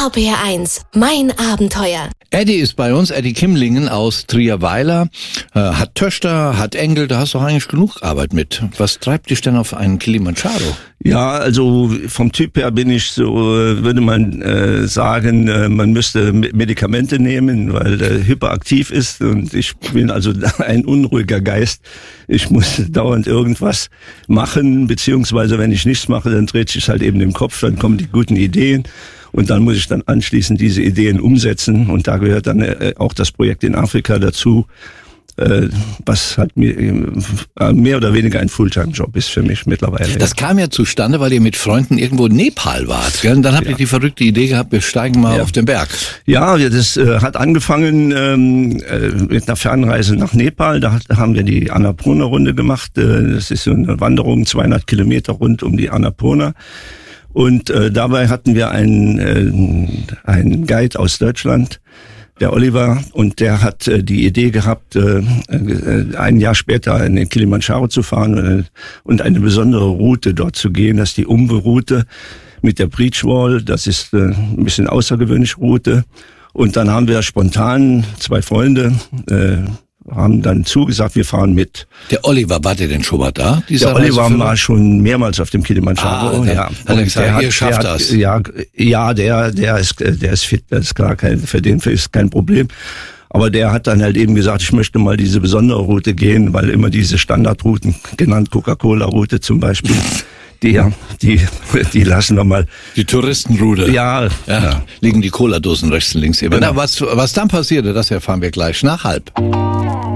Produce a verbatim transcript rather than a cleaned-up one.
R P R eins, mein Abenteuer. Eddie ist bei uns, Eddie Kimlingen aus Trierweiler, äh, hat Töchter, hat Enkel, da hast du auch eigentlich genug Arbeit mit. Was treibt dich denn auf einen Kilimanjaro? Ja, also vom Typ her bin ich so, würde man äh, sagen, äh, man müsste Medikamente nehmen, weil der hyperaktiv ist und ich bin also ein unruhiger Geist. Ich muss dauernd irgendwas machen, beziehungsweise wenn ich nichts mache, dann dreht sich halt eben im Kopf, dann kommen die guten Ideen. Und dann muss ich dann anschließend diese Ideen umsetzen. Und da gehört dann äh, auch das Projekt in Afrika dazu, äh, was halt mir, äh, mehr oder weniger ein Fulltime-Job ist für mich mittlerweile. Das kam ja zustande, weil ihr mit Freunden irgendwo in Nepal wart. Gell? Und dann habt ihr ja. die verrückte Idee gehabt, wir steigen mal ja. auf den Berg. Ja, das äh, hat angefangen ähm, äh, mit einer Fernreise nach Nepal. Da haben wir die Annapurna-Runde gemacht. Äh, das ist so eine Wanderung, zweihundert Kilometer rund um die Annapurna. Und äh, dabei hatten wir einen, äh, einen Guide aus Deutschland, der Oliver, und der hat äh, die Idee gehabt, äh, äh, ein Jahr später in den Kilimanjaro zu fahren äh, und eine besondere Route dort zu gehen. Das ist die Umbe-Route mit der Breach Wall. Das ist äh, ein bisschen außergewöhnliche Route. Und dann haben wir spontan zwei Freunde, äh, haben dann zugesagt, wir fahren mit. Der Oliver, war der denn schon mal da? Der Oliver war schon mehrmals auf dem Kilimanjaro. Ah, ja. Hat er gesagt, der ihr hat, schafft der das. Hat, ja, ja, der, der ist, der ist fit, das ist klar, kein, für den ist kein Problem. Aber der hat dann halt eben gesagt, ich möchte mal diese besondere Route gehen, weil immer diese Standardrouten, genannt Coca-Cola-Route zum Beispiel, die, die, die lassen wir mal. Die Touristenroute. Ja, ja. ja. Liegen die Cola-Dosen rechts und links. Genau. Na, was, was dann passierte, das erfahren wir gleich nach halb.